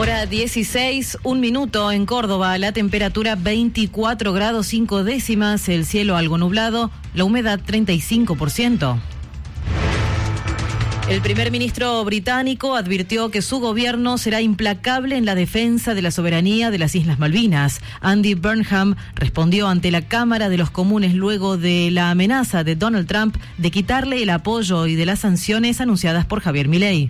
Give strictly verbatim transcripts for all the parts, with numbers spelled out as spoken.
Hora dieciséis, un minuto en Córdoba, la temperatura veinticuatro grados cinco décimas, el cielo algo nublado, la humedad treinta y cinco por ciento. El primer ministro británico advirtió que su gobierno será implacable en la defensa de la soberanía de las Islas Malvinas. Andy Burnham respondió ante la Cámara de los Comunes luego de la amenaza de Donald Trump de quitarle el apoyo y de las sanciones anunciadas por Javier Milei.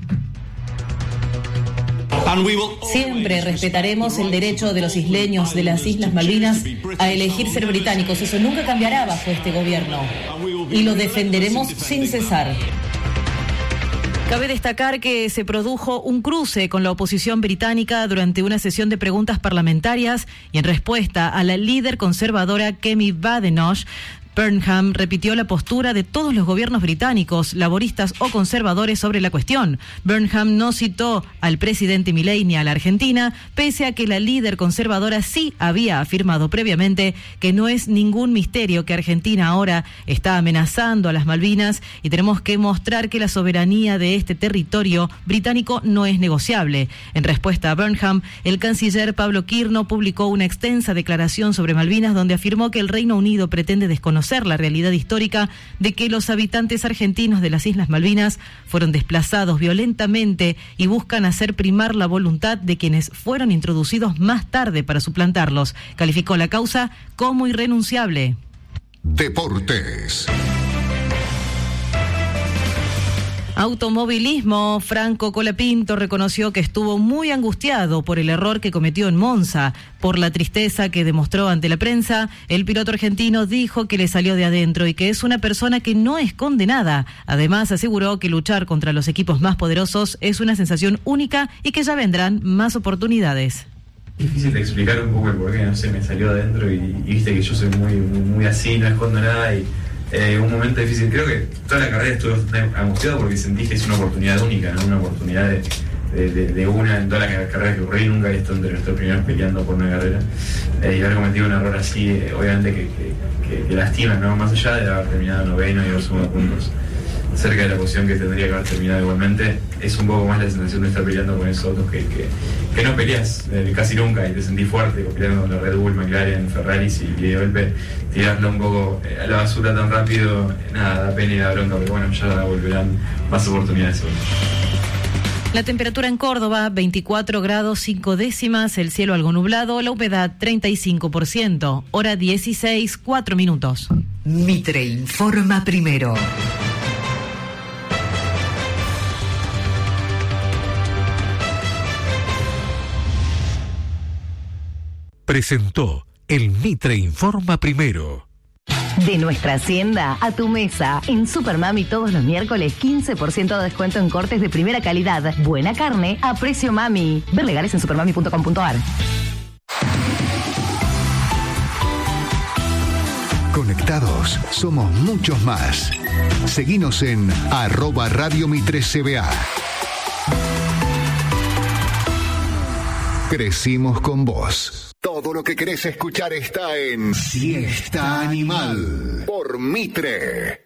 Siempre respetaremos el derecho de los isleños de las Islas Malvinas a elegir ser británicos. Eso nunca cambiará bajo este gobierno. Y lo defenderemos sin cesar. Cabe destacar que se produjo un cruce con la oposición británica durante una sesión de preguntas parlamentarias y en respuesta a la líder conservadora Kemi Badenoch, Burnham repitió la postura de todos los gobiernos británicos, laboristas o conservadores sobre la cuestión. Burnham no citó al presidente Milei ni a la Argentina, pese a que la líder conservadora sí había afirmado previamente que no es ningún misterio que Argentina ahora está amenazando a las Malvinas y tenemos que mostrar que la soberanía de este territorio británico no es negociable. En respuesta a Burnham, el canciller Pablo Quirno publicó una extensa declaración sobre Malvinas donde afirmó que el Reino Unido pretende desconocer la realidad histórica de que los habitantes argentinos de las Islas Malvinas fueron desplazados violentamente y buscan hacer primar la voluntad de quienes fueron introducidos más tarde para suplantarlos. Calificó la causa como irrenunciable. Deportes. Automovilismo. Franco Colapinto reconoció que estuvo muy angustiado por el error que cometió en Monza. Por la tristeza que demostró ante la prensa, el piloto argentino dijo que le salió de adentro y que es una persona que no esconde nada. Además, aseguró que luchar contra los equipos más poderosos es una sensación única y que ya vendrán más oportunidades. Difícil de explicar un poco el porqué, no sé, me salió adentro y, y viste que yo soy muy, muy, muy así, no escondo nada y... Eh, un momento difícil, creo que toda la carrera estuve bastante angustiado porque sentí que es una oportunidad única, ¿no? Una oportunidad de, de, de, de una en toda la carrera que ocurrí, nunca he estado entre nuestros primeros peleando por una carrera eh, y haber cometido un error así, eh, obviamente que, que, que, que lastima, ¿no? Más allá de haber terminado noveno y haber sumado puntos cerca de la posición que tendría que haber terminado igualmente, es un poco más la sensación de estar peleando con esos otros que, que, que no peleas eh, casi nunca y te sentís fuerte peleando con la Red Bull, McLaren, Ferraris y de golpe tirarlo un poco a la basura tan rápido, nada, da pena y da bronca, pero bueno, ya volverán más oportunidades. La temperatura en Córdoba, veinticuatro grados cinco décimas, el cielo algo nublado, la humedad treinta y cinco por ciento, hora dieciséis, cuatro minutos. Mitre informa primero. Presentó el Mitre Informa Primero. De nuestra hacienda a tu mesa. En Supermami todos los miércoles quince por ciento de descuento en cortes de primera calidad. Buena carne a precio mami. Ver legales en supermami punto com punto a r. Conectados somos muchos más. Seguinos en arroba Radio Mitre C B A. Crecimos con vos. Todo lo que querés escuchar está en Siesta Animal por Mitre.